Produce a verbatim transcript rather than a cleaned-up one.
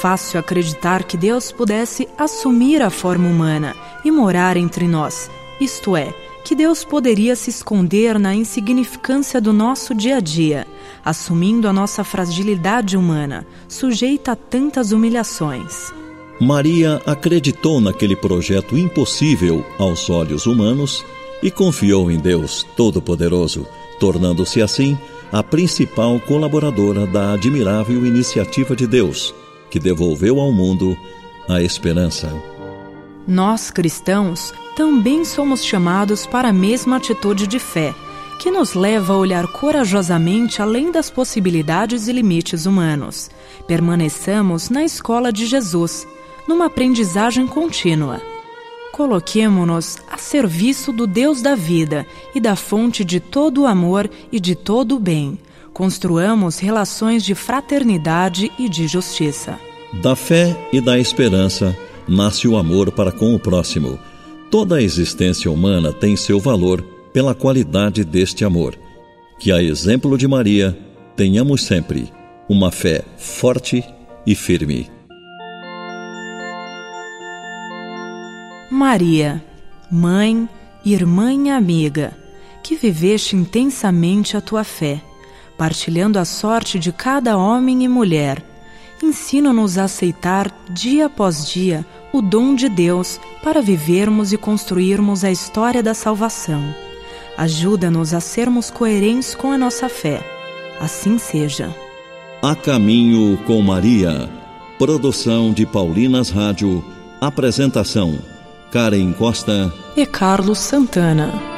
fácil acreditar que Deus pudesse assumir a forma humana e morar entre nós, isto é, que Deus poderia se esconder na insignificância do nosso dia a dia, assumindo a nossa fragilidade humana, sujeita a tantas humilhações. Maria acreditou naquele projeto impossível aos olhos humanos e confiou em Deus Todo-Poderoso, tornando-se assim a principal colaboradora da admirável iniciativa de Deus, que devolveu ao mundo a esperança. Nós, cristãos, também somos chamados para a mesma atitude de fé, que nos leva a olhar corajosamente além das possibilidades e limites humanos. Permaneçamos na escola de Jesus, numa aprendizagem contínua. Coloquemo-nos a serviço do Deus da vida e da fonte de todo o amor e de todo o bem. Construamos relações de fraternidade e de justiça. Da fé e da esperança nasce o amor para com o próximo. Toda a existência humana tem seu valor pela qualidade deste amor. Que, a exemplo de Maria, tenhamos sempre uma fé forte e firme. Maria, mãe, irmã e amiga, que viveste intensamente a tua fé, partilhando a sorte de cada homem e mulher, ensina-nos a aceitar, dia após dia, o dom de Deus para vivermos e construirmos a história da salvação. Ajuda-nos a sermos coerentes com a nossa fé. Assim seja. A Caminho com Maria. Produção de Paulinas Rádio. Apresentação: Karen Costa e Carlos Santana.